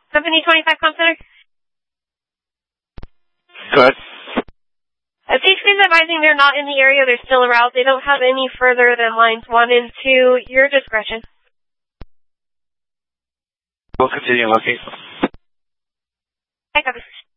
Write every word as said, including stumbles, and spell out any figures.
Company twenty-five Comm Center? Go ahead. Uh, P H P is advising they're not in the area. They're still around. They don't have any further than lines one and two. Your discretion. We'll continue looking. I copy.